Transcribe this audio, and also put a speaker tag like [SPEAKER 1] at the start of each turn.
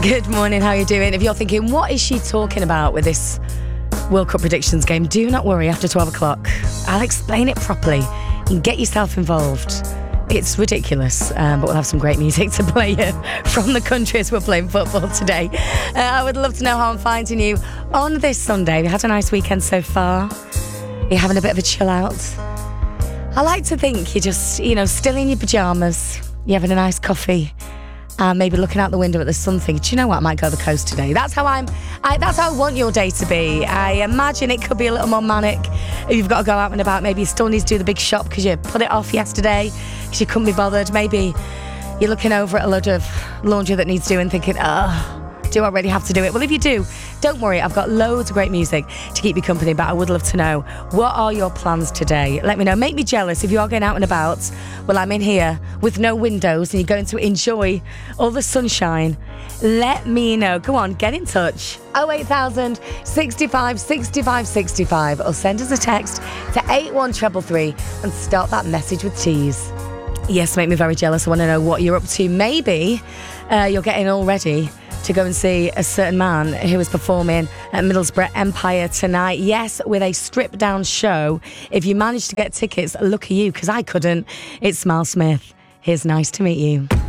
[SPEAKER 1] Good morning, how are you doing? If you're thinking, what is she talking about with this World Cup predictions game? Do not worry, after 12 o'clock, I'll explain it properly and get yourself involved. It's ridiculous, but we'll have some great music to play from the countries we're playing football today. I would love to know how I'm finding you on this Sunday. We had a nice weekend so far. You're having a bit of a chill out. I like to think you're just, still in your pyjamas. You're having a nice coffee. Maybe looking out the window at the sun thinking, do you know what, I might go to the coast today. That's how that's how I want your day to be. I imagine it could be a little more manic if you've got to go out and about. Maybe you still need to do the big shop because you put it off yesterday because you couldn't be bothered. Maybe you're looking over at a load of laundry that needs doing thinking, do I really have to do it? Well, if you do, don't worry. I've got loads of great music to keep you company, but I would love to know, what are your plans today? Let me know. Make me jealous if you are going out and about. Well, I'm in here with no windows and you're going to enjoy all the sunshine. Let me know. Go on, get in touch. 08000 65 65 65 or send us a text to 81333 and start that message with cheese. Yes, make me very jealous. I want to know what you're up to. Maybe you're getting all ready to go and see a certain man who is performing at Middlesbrough Empire tonight. Yes, with a stripped-down show. If you managed to get tickets, lucky you, because I couldn't. It's Smile Smith. Here's Nice to Meet You.